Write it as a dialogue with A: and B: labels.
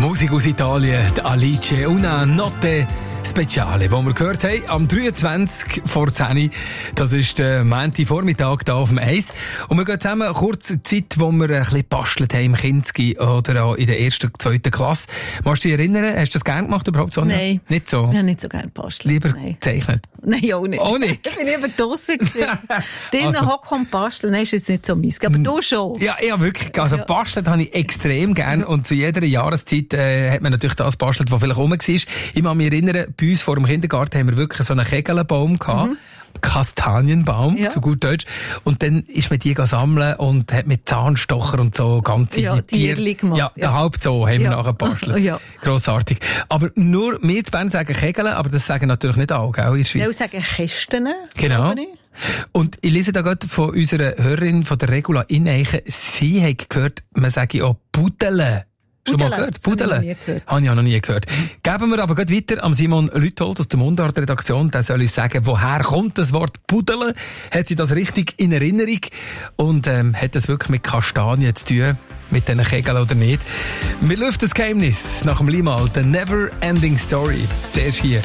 A: Musik aus Italien, die Alice, una notte speciale, die wir gehört haben, am 23 vor 10. Das ist der Montagvormittag hier auf dem Eis. Und wir gehen zusammen kurz in die Zeit, wo wir ein bisschen gebastelt haben im Kinski oder auch in der 1., 2. Klasse. Magst du dich erinnern? Hast du das gerne gemacht überhaupt, Sonja?
B: Nein.
A: Nicht so?
B: Ich habe nicht so gerne gebastelt.
A: Lieber gezeichnet?
B: Nein, auch nicht.
A: Auch nicht?
B: Ich bin lieber draussen gewesen. Drinnen hocken und basteln, ist jetzt nicht so meins. Aber du schon.
A: Ja, wirklich. Also basteln habe ich extrem gern. Und zu jeder Jahreszeit hat man natürlich das bastelt, was vielleicht rum war. Ich kann mich erinnern, bei uns vor dem Kindergarten haben wir wirklich so einen Kegelbaum gehabt. Kastanienbaum, zu gut Deutsch. Und dann ist man die sammeln und hat mit Zahnstocher und so ganze
B: Tierli gemacht.
A: Ja, der Hauptzoo haben wir nachher gebastelt.
B: Ja.
A: Grossartig. Aber nur wir in Bern sagen Kegeln, aber das sagen natürlich nicht alle, gell, in der Schweiz.
B: Ja, sagen Kästen.
A: Genau. Und ich lese da gerade von unserer Hörerin, von der Regula Ineichen, sie hat gehört, man sage auch Pudele. Schon mal gehört? Pudele? Habe ich auch noch nie gehört. Geben wir aber gleich weiter an Simon Lüthold aus der Mundart-Redaktion. Der soll uns sagen, woher kommt das Wort Pudele? Hat sie das richtig in Erinnerung? Und hat das wirklich mit Kastanien zu tun? Mit diesen Kegeln oder nicht? Wir lüften das Geheimnis nach dem Limal. The Never Ending Story. Zuerst hier.